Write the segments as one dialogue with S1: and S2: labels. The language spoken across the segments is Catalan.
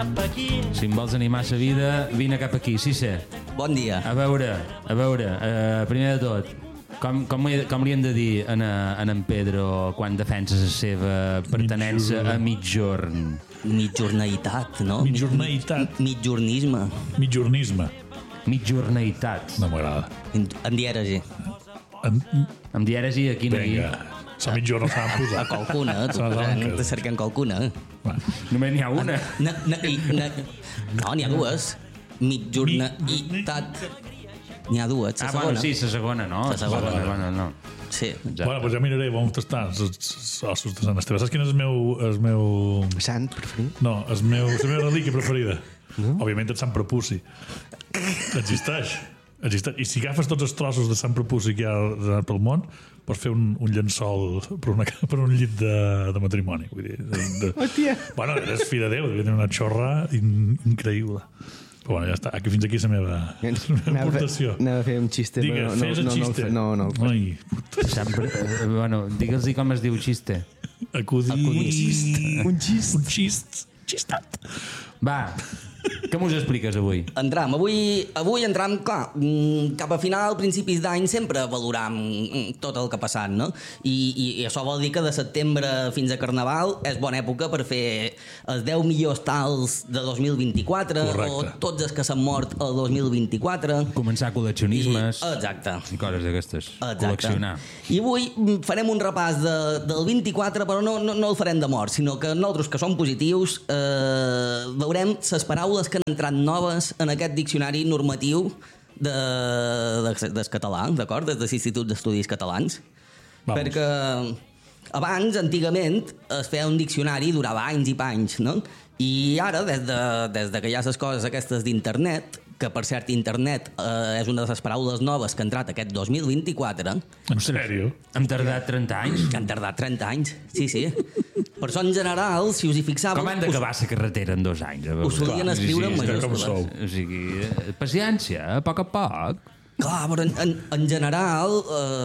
S1: cap aquí.
S2: Si em vols animar la vida, vine cap aquí, sí sé.
S3: Bon dia.
S2: A veure, primer de tot, com li hem de dir en Pedro quan defensa la seva pertenença a mitjorn?
S3: Mitjornaitat, no?
S4: Mitjornaitat.
S3: Mitjornisme.
S4: Mitjornisme.
S2: Mitjornaitat.
S4: No m'agrada.
S3: En dièresi.
S2: Em dièresi a quina
S4: Vinga. La mitjorna s'ha de posar.
S3: A qualcuna, tu
S4: S'ha
S3: cercant qualcuna.
S2: Només n'hi ha una.
S3: No, n'hi ha dues. Mitjornaitat. N'hi ha dues, la segona.
S2: Bueno, sí, la segona, no?
S3: La segona.
S2: No.
S3: Sí.
S4: Bueno, doncs ja miraré, vam tastar els ossos de Sant Esteve. Saps quin és el meu...
S5: Sant preferit?
S4: No, la meva relíquia preferida. No? Òbviament el Sant Prepuci. Existeix. I si agafes tots els trossos de Sant Prepuci que hi ha pel món, pots fer un llençol per un llit de matrimoni. Vull dir,
S5: Hòstia!
S4: Bueno, eres fill de Déu, devia tenir una xorra increïble. Però bueno, ja està. Fins aquí la meva aportació.
S5: Anava a fer un xiste,
S4: Digues, fes el xiste.
S5: No.
S4: Ai,
S2: Sempre, bueno, digue'ls com es diu xiste.
S4: acudir.
S5: Un xist.
S4: Un xist. Xistat.
S2: Va, què mos expliques avui?
S3: Entram. Avui entram, clar, cap a final, principis d'any, sempre valoram tot el que ha passat, no? I això vol dir que de setembre fins a Carnaval és bona època per fer els 10 millors tals de 2024.
S4: Correcte.
S3: O tots els que s'han mort el 2024.
S2: Començar col·leccionismes
S3: Exacte.
S2: i coses d'aquestes.
S3: Exacte.
S2: Col·leccionar.
S3: I avui farem un repàs del 24, però no el farem de mort, sinó que nosaltres, que som positius, veurem les paraules que han entrat noves en aquest diccionari normatiu del català, d'acord? Des de l'Institut d'Estudis Catalans.
S4: Vamos.
S3: Perquè abans, antigament, es feia un diccionari, durava anys i panys, no? I ara, des de que hi ha les coses aquestes d'internet, que per cert internet és una de les paraules noves que ha entrat aquest 2024.
S4: En sèrio?
S2: Hem tardat 30 anys.
S3: Que han tardat 30 anys, sí. Per això, en general, si us hi fixàveu...
S2: Com han d'acabar la carretera en 2 anys?
S3: Ho solien escriure en majúscules.
S2: O sigui, paciència, a poc a poc.
S3: Clar, però en general...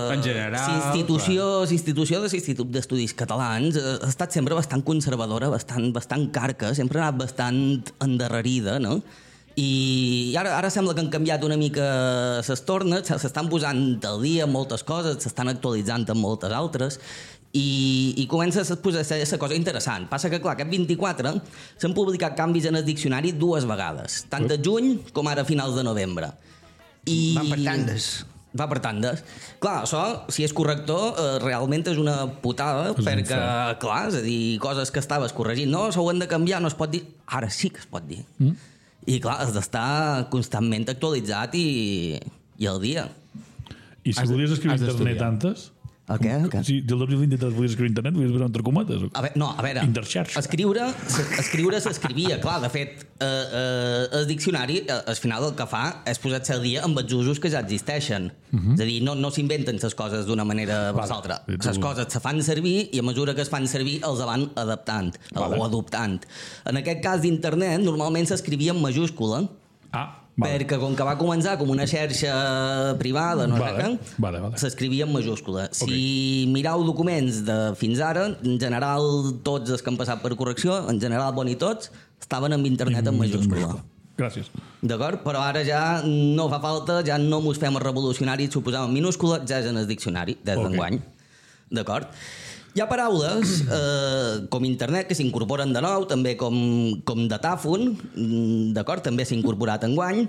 S3: L'institució de l'Institut d'Estudis Catalans ha estat sempre bastant conservadora, bastant carca, sempre ha anat bastant endarrerida, no? I ara sembla que han canviat una mica les tornes, s'estan posant al dia moltes coses, s'estan actualitzant en moltes altres, i comença a posar la cosa interessant. Passa que, clar, aquest 24 s'han publicat canvis en el diccionari 2 vegades, tant a juny com ara a finals de novembre.
S5: Van per tandes.
S3: Va per tandes. Clar, això, si és corrector, realment és una putada, perquè, clar, és a dir, coses que estaves corregint, no, s'ho han de canviar, no es pot dir. Ara sí que es pot dir. I clar, has d'estar constantment actualitzat i al dia.
S4: I si volies escriure internet antes?
S3: El què?
S4: Si del 2023 volies escriure internet, volies posar entre cometes?
S3: A veure,
S4: Interxarxa.
S3: escriure s'escrivia, clar, de fet, el diccionari, al final el que fa és posar-se al dia amb els usos que ja existeixen. És a dir, no s'inventen les coses d'una manera o l'altra. Les coses se fan servir i a mesura que es fan servir els van adaptant o adoptant. En aquest cas d'internet, normalment s'escrivia en majúscula, perquè com que va començar com una xarxa privada, no sé què, s'escrivia en majúscula. Si mireu documents de fins ara, en general tots els que han passat per correcció, en general bons i tots, estaven amb internet en majúscula.
S4: Gràcies.
S3: D'acord? Però ara ja no fa falta, ja no mos fem els revolucionaris, s'ho posam en minúscula, ja és en el diccionari, des d'enguany. D'acord? Hi ha paraules com internet que s'incorporen de nou, també com datàfon, d'acord? També s'ha incorporat enguany.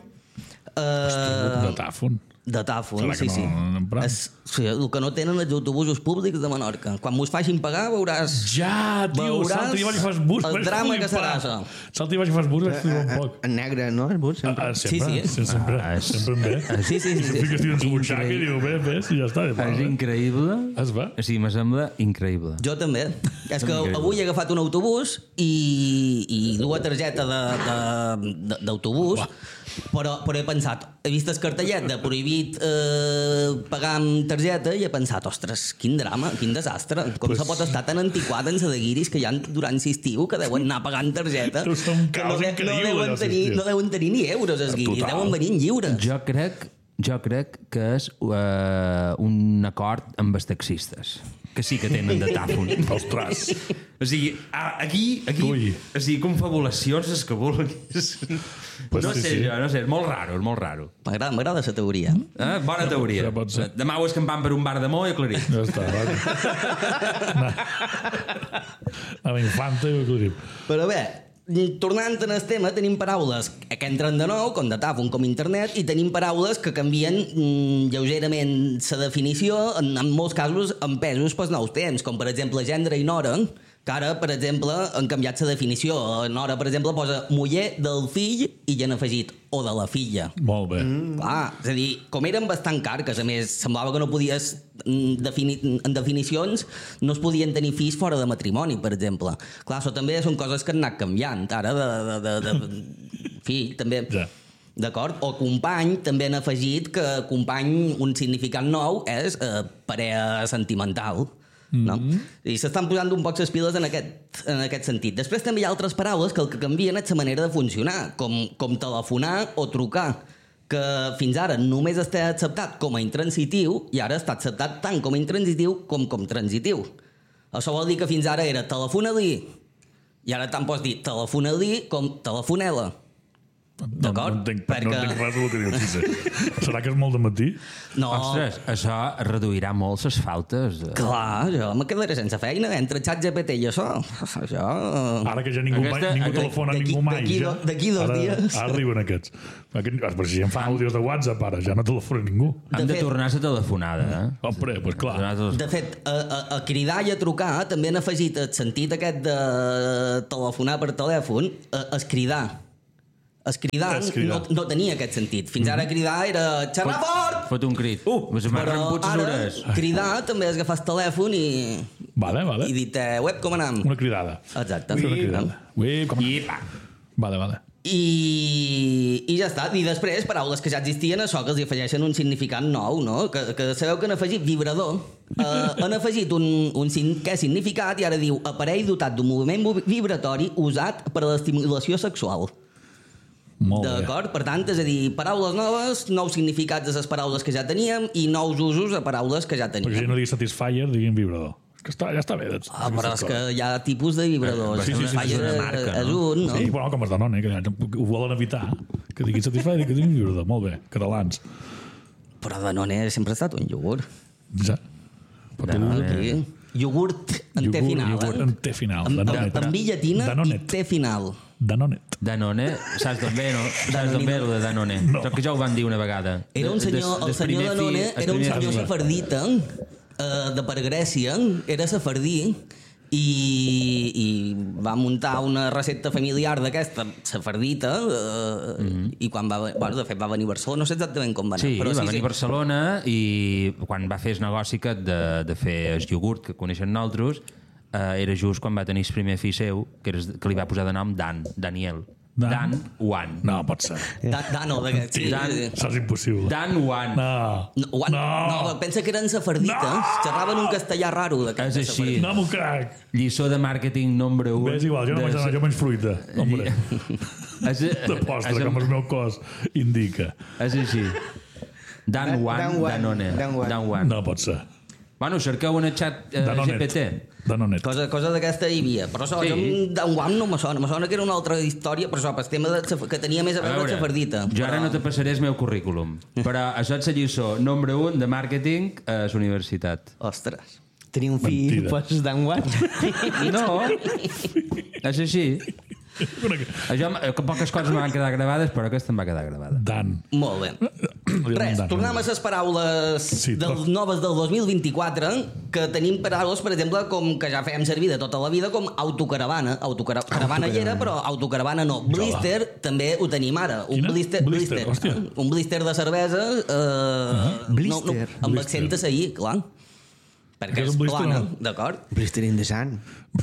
S4: Datàfon?
S3: Datàfon, sí.
S4: Sí,
S3: el que no tenen els autobusos públics de Menorca. Quan mos facin pagar veuràs...
S4: Ja, tio, salta i baix i fas bus.
S3: El drama que serà això.
S4: Salta i baix i fas bus, vaig flipar un poc.
S5: En negre, no? El bus, sempre.
S4: Sempre em ve.
S3: Sí.
S4: Fiques tio en su butxaca i diu, bé, i ja està.
S2: És increïble.
S4: Es va?
S2: Sí, me sembla increïble.
S3: Jo també. És que avui he agafat un autobús i duia targeta d'autobús, però he pensat, he vist el cartellet de prohibit pagar amb targeta i he pensat, ostres, quin drama, quin desastre. Com se pot estar tan antiquada en la de guiris que hi ha durant l'estiu que deuen anar pagant targeta, que no deuen tenir ni euros els guiris, deuen venir en lliures.
S2: Jo crec que és un acord amb els taxistes, que sí que tenen datàfon.
S4: Ostres.
S2: O sigui, aquí
S4: Ui.
S2: o sigui, confabulacions és que vulguis.
S4: Pues
S2: no
S4: sí,
S2: sé
S4: sí.
S2: jo, no sé, és molt raro.
S3: M'agrada la teoria.
S2: Bona teoria.
S4: Ja pot ser.
S2: Demà ho escampant per un bar de Mo i aclarit.
S4: Ja està, va. A la infanta i ho aclarim.
S3: Però bé, tornant en el tema, tenim paraules que entren de nou, com datàfon, com internet, i tenim paraules que canvien lleugerament la definició, en molts casos empesos pels nous temps, com per exemple gendre i nora, que ara, per exemple, han canviat la definició. Nora, per exemple, posa muller del fill i ja han afegit o de la filla.
S4: Molt bé.
S3: Clar, és a dir, com eren bastant carques, a més, semblava que no podies en definicions no es podien tenir fills fora de matrimoni, per exemple. Clar, això també són coses que han anat canviant. Ara, de fill, també...
S4: Ja.
S3: D'acord? O company, també han afegit que company, un significat nou, és parella sentimental. No? I s'estan posant un poc les piles en aquest sentit. Després també hi ha altres paraules que el que canvien és la manera de funcionar, com telefonar o trucar, que fins ara només està acceptat com a intransitiu i ara està acceptat tant com a intransitiu com transitiu. Això vol dir que fins ara era telefona-li i ara tant pots dir telefona-li com telefonela. D'acord?
S4: No entenc res del que dius. Sí. Serà que és molt de matí?
S3: No,
S2: Ostres, això reduirà molt les faltes.
S3: clar, jo me quedaré sense feina entre ChatGPT i això.
S4: Ara que ja ningú telefona a ningú mai.
S3: D'aquí dos dies.
S4: Ara arriben aquests. Però si em fan àudios de WhatsApp ara, ja no telefona ningú.
S2: Hem de
S3: fet-
S2: tornar a la telefonada,
S4: Hombre, doncs clar.
S3: De fet, a cridar i a trucar també han afegit el sentit aquest de telefonar per telèfon, es cridar. Es cridar no tenia aquest sentit. Fins ara cridar era xerrar fort!
S2: Fot un crit.
S3: Però ara cridar també és agafar el telèfon i
S4: Vale.
S3: dir web, com anam?
S4: Una cridada.
S3: Exacte.
S4: Fer una cridada. Ui, com...
S2: I pa.
S4: Vale.
S3: I ja està. I després, paraules que ja existien, això que els hi afegeixen un significat nou, no? Que sabeu que han afegit vibrador. Han afegit un significat i ara diu aparell dotat d'un moviment vibratori usat per a l'estimulació sexual.
S4: Molt bé.
S3: D'acord? Per tant, és a dir, paraules noves, nous significats de les paraules que ja teníem i nous usos a paraules que ja
S4: Perquè
S3: teníem.
S4: si no diguis Satisfyer, diguin vibrador. És que ja està bé.
S3: Però és que hi ha tipus de vibradors.
S4: Sí,
S3: Satisfyer
S2: és una marca,
S3: és
S2: no?
S3: un, no?
S4: Sí, bueno, com els Danone, que ho volen evitar, que diguin Satisfyer i que diguin vibrador. Molt bé, catalans.
S3: Però Danone sempre ha estat un iogurt.
S4: Ja.
S3: Sí. Iogurt en té final.
S4: Iogurt en té final. Danonet.
S3: Amb I llatina i
S4: Danonet.
S3: té final.
S4: Danonet.
S2: Danone, saps d'on ve, no? Saps d'on ve, el de Danone?
S4: No.
S2: Que ja ho van dir una vegada.
S3: Era un senyor, el senyor Danone era un senyor sefardita de per Grècia, era sefardí i va muntar una recepta familiar d'aquesta sefardita i quan de fet va venir a Barcelona, no sé exactament com va anar.
S2: Sí,
S3: però
S2: va venir a Barcelona i quan va fer el negoci de fer el iogurt que coneixen nosaltres, era just quan va tenir el primer fill seu, que li va posar de nom Daniel. Dan Wan.
S4: No, pot ser.
S3: Dano, d'aquest. Sí,
S4: Això és impossible.
S2: Dan Wan.
S3: No, pensa que eren sefardites, xerraven un castellà raro d'aquest.
S2: És així.
S4: No m'ho crec.
S2: Lliçó de màrqueting número 1.
S4: Bé, és igual, jo menys fruita. Hombre. De postre, com el meu cos indica.
S2: És així. Dan Wan, Danone. Dan Wan.
S4: No pot ser.
S2: Bueno, cerqueu en el xat GPT.
S4: Danonet.
S3: Cosa d'aquesta hi havia. Però això, jo d'en Guam no me sona. Me sona que era una altra història, però això, pel tema que tenia més a veure amb sefardita.
S2: Jo ara no te passaré el meu currículum, però això és la lliçó número 1 de màrqueting a la universitat.
S3: Ostres.
S5: Tenia un fill,
S4: Mentida.
S5: pues, d'enguany.
S2: No, és així. Això, poques coses me van quedar gravades, però aquesta em va quedar gravada.
S4: Dan.
S3: Molt bé. Res, tornem a les paraules noves del 2024, que tenim paraules, per exemple, com que ja fèiem servir de tota la vida, com autocaravana. Caravana hi era, però autocaravana no. Blister també ho tenim ara. Un blister,
S4: hòstia.
S3: un blister de cervesa
S5: Blister.
S3: amb accent a seguir, clar. Perquè és plana, d'acord?
S5: Blister in the sun.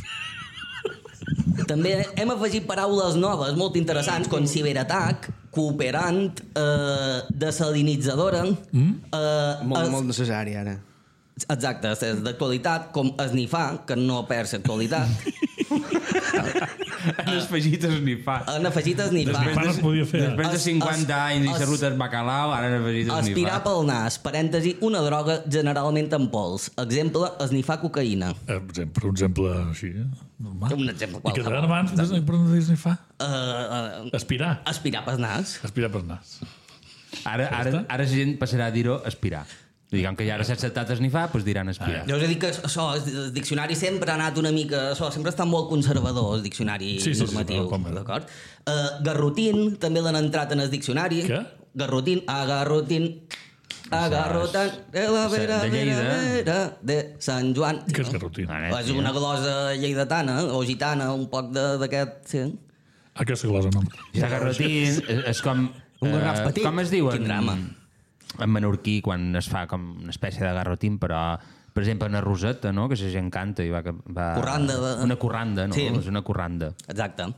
S3: També hem afegit paraules noves molt interessants, com ciberatac, cooperant, desalinitzadora...
S5: Molt necessari, ara.
S3: Exacte, és d'actualitat, com esnifar, que no perd l'actualitat.
S2: En afegites ni fa.
S3: En afegites ni fa.
S4: Després no es podia fer.
S2: Després de 50 anys i xerrutes bacalao, ara en afegites ni fa.
S3: Aspirar pel nas, parèntesi, una droga generalment en pols. Exemple, esnifar cocaïna.
S4: Per un exemple així, normal.
S3: Un exemple
S4: I què
S3: qualsevol.
S4: deien abans, per no dir-ne fa? Aspirar.
S3: Aspirar pel nas.
S4: Aspirar per nas.
S2: Ara la gent passarà a dir-ho aspirar. Diguem que ja ara s'ha acceptat esnifar, doncs diran aspirar.
S3: Jo us he dit que això, el diccionari sempre ha anat una mica... Això, sempre està molt conservador, el diccionari normatiu.
S4: com
S3: D'acord? Garrotín, també l'han entrat en el diccionari.
S4: Què?
S3: Garrotín, agarrotín... Agarrotan de la vera,
S2: de Lleida.
S3: vera de Sant Joan.
S4: Què és garrotín?
S3: És una glosa lleidatana o gitana, un poc d'aquest... Sí.
S4: Aquesta glosa no.
S2: Sagarrotín és com...
S5: Un garraf petit.
S2: Com es diu
S3: Quin drama.
S2: en menorquí quan es fa com una espècie de garrotín, però per exemple una roseta, no? Que la gent canta i va...
S3: Corranda.
S2: Una corranda, no?
S3: Sí.
S2: És una corranda.
S3: Exacte.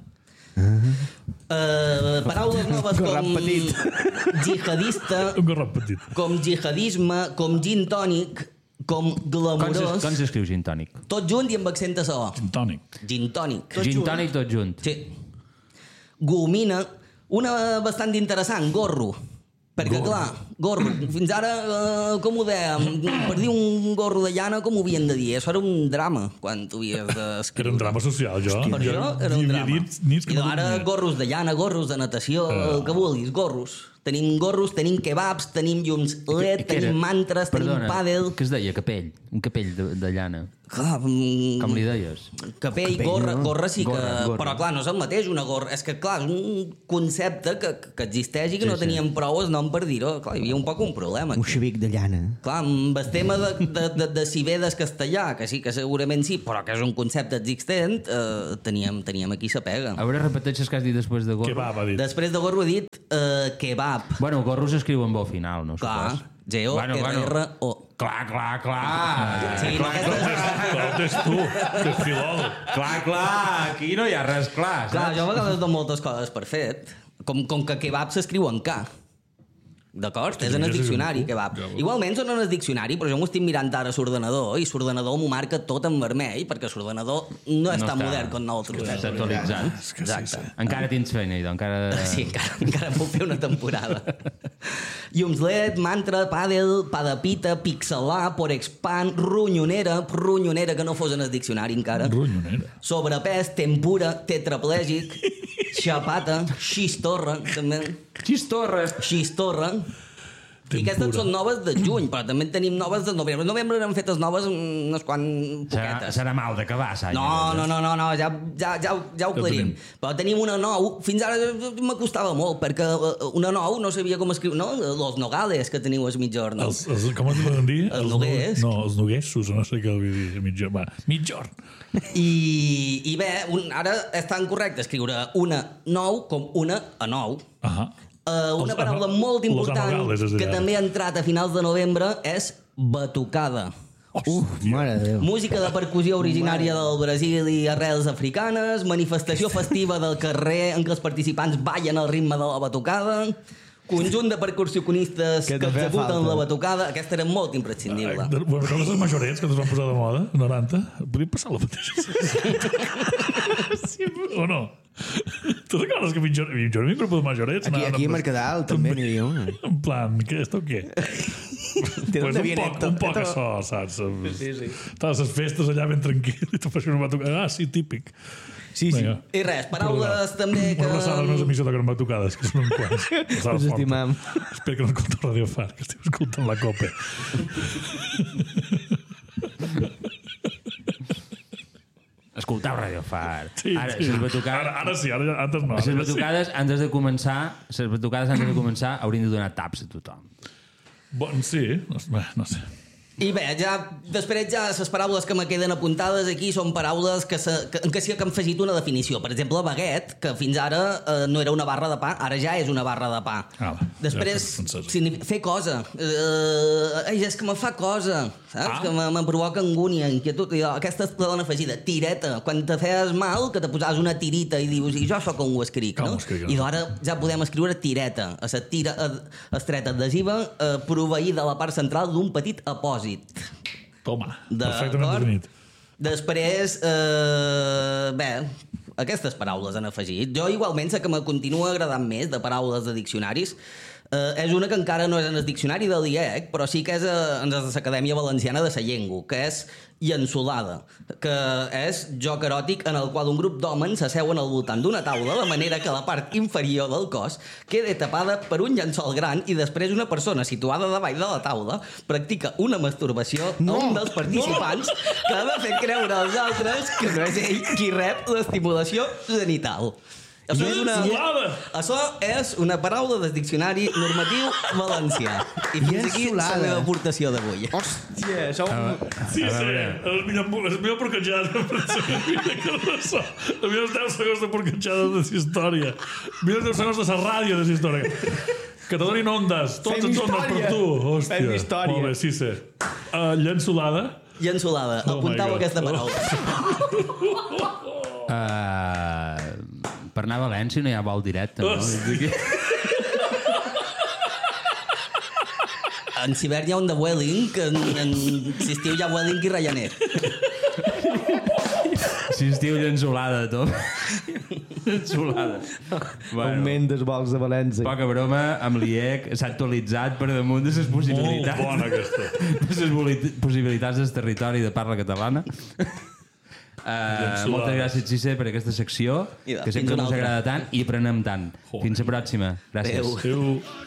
S3: Paraules noves com jihadista,
S4: Un garrot petit.
S3: com jihadisme, com gin tònic, com glamurós,
S2: Com s'escriu gin tònic?
S3: tot junt i amb accent a so.
S4: Gin tònic.
S3: Gin tònic.
S2: Gin tònic tot junt.
S3: Sí. Gomina, una bastant interessant, gorro. Perquè, clar, gorro. Fins ara, com ho dèiem? Per dir un gorro de llana, com ho havien de dir? Això era un drama, quan tu havies d'escriure.
S4: Era un drama social, jo.
S3: Per això era un drama.
S4: I
S3: I ara gorros de llana, gorros de natació, el que vulguis, gorros. Tenim gorros, tenim kebabs, tenim llums LED, tenim mantres, tenim pàdel...
S2: Què es deia? Capell. Un capell de llana.
S3: Clar,
S2: Com li deies?
S3: capell, gorra sí que...
S5: Gorra.
S3: Però clar, no és el mateix una gorra. És que clar, és un concepte que existeix i que no teníem prou el nom per dir-ho. Clar, hi havia un poc un problema.
S5: Un xavic de llana.
S3: Clar, amb el tema de si ve del castellà, que sí, que segurament sí, però que és un concepte existent, teníem aquí sa pega.
S2: A veure, repeteixes que has dit després de gorro.
S4: Kebab, ha dit.
S3: Després de gorro he dit kebab.
S2: Bueno, gorro s'escriu amb O final, no?
S3: Clar,
S2: supos?
S3: G-O-R-R-O.
S2: Clar.
S3: Sí, no,
S4: Però ets tu, que ets filòleg.
S2: Clar, aquí no hi ha res clar.
S3: clar, jo a vegades dono moltes coses per fet. Com que kebab s'escriu en K. D'acord? És en el diccionari, kebab. Igualment són en el diccionari, però jo m'ho estic mirant ara a l'ordenador i l'ordenador m'ho marca tot en vermell perquè l'ordenador no és tan
S2: està.
S3: modern com nosaltres.
S2: Està actualitzat.
S3: Exacte.
S2: Encara tens feina, idò, encara...
S3: Sí, encara puc fer una temporada. Llums LED, mantra, pàdel, padapita, pixelar, porexpan, ronyonera que no fos en el diccionari encara.
S4: Ronyonera.
S3: Sobrepès, tempura, tetraplègic, xapata, xistorra, també. Xistorra. I aquestes són noves de juny, però també en tenim noves de novembre. El novembre n'han fetes noves unes quant poquetes.
S2: Serà mal d'acabar, Sanya.
S3: No, ja ho aclarim. Però tenim una nou, fins ara m'acostava molt, perquè una nou no sabia com escriure, no? Los nogales que teniu als mitjorn.
S4: Com es poden dir?
S3: Els noguers.
S4: No, els noguessos, no sé què vull dir. Mitjorn.
S3: I bé, ara és tan correcte escriure una nou com una a nou.
S4: Ahà.
S3: Una paraula molt important
S4: anogales, és a dir,
S3: que també ha entrat a finals de novembre és batucada.
S5: Mare de Déu.
S3: Música de percussió originària del Brasil i arrels africanes, manifestació festiva del carrer en què els participants ballen al ritme de la batucada, conjunt de percussionistes que
S5: també
S3: executen
S5: falta.
S3: la batucada. Aquesta era molt imprescindible.
S4: Recordes els majorets que es van posar de moda, 90? Podríem passar la mateixa. Sí, o no? Tu recordes que jo havia un grup de majorets?
S5: Aquí a Mercadal també n'hi havia una.
S4: En plan, què, esto què?
S5: ¿De dónde
S4: Pues
S5: viene
S4: un poc això, saps? Sí. Totes les festes allà ben tranquil i tu fas una batucada. Ah, sí, típic.
S5: Sí.
S4: Vinga.
S3: I res, paraules també que...
S4: Una abraçada als meus amics de Toquen Batucades, que són un quants.
S5: Us estimam.
S4: Espero que no escolteu Radio Far, que estic escoltant la Copa.
S2: Escoltau Radio Far.
S4: Sí,
S2: Ara,
S4: sí.
S2: les batucades...
S4: Ara sí, antes no.
S2: Les batucades, antes de començar, haurien de donar taps a tothom.
S4: Bon, sí, no sé.
S3: I bé, després les paraules que me queden apuntades aquí són paraules que sí que han afegit una definició. Per exemple, baguette, que fins ara no era una barra de pa, ara ja és una barra de pa. Després, fer cosa. És que me fa cosa, saps? Que me provoca angúnia, inquietud. Aquesta és la afegida. Tireta. Quan te feies mal, que te posaves una tirita i dius, i jo això com ho escric, no? I ara ja podem escriure tireta. A la tira estreta adhesiva proveïda a la part central d'un petit apòsit.
S4: Toma, perfectament definit.
S3: Després, bé, aquestes paraules han afegit. Jo igualment sé que me continua agradant més de paraules de diccionaris. És una que encara no és en el diccionari de l'IEC, però sí que és en l'Acadèmia Valenciana de la Llengua, que és llençolada, que és joc eròtic en el qual un grup d'homes s'asseuen al voltant d'una taula de manera que la part inferior del cos quede tapada per un llençol gran i després una persona situada davall de la taula practica una masturbació a un dels participants que ha de fer creure als altres que no és ell qui rep l'estimulació genital. Això és una paraula del diccionari normatiu valencià. I fins aquí la meva aportació d'avui.
S5: Hòstia, això...
S4: Sí, el millor porquetjada els millors 10 segons de porquetjada de la història. Els millors 10 segons de la ràdio de la història. Que te donin ondes, tots ens ondes per tu. Hòstia.
S5: Fem història.
S4: Molt bé, sí, sí. Llençolada.
S3: Llençolada. Apuntau aquesta paraula.
S2: Per anar a València no hi ha vol directe, no?
S3: En Sibert hi ha un de Vueling, que en estiu hi ha Vueling i Ryanair.
S2: Si estiu llençolada, Tom. Llençolada.
S5: Augment dels vols de València.
S2: Poca broma, amb l'IEC s'ha actualitzat per damunt de les possibilitats.
S4: Molt bona, aquesta.
S2: De les possibilitats del territori de parla catalana. Moltes gràcies, Cisse, per aquesta secció, que sempre ens agrada tant i aprenem tant. Fins la pròxima. Gràcies.
S3: Adéu.
S4: Adéu.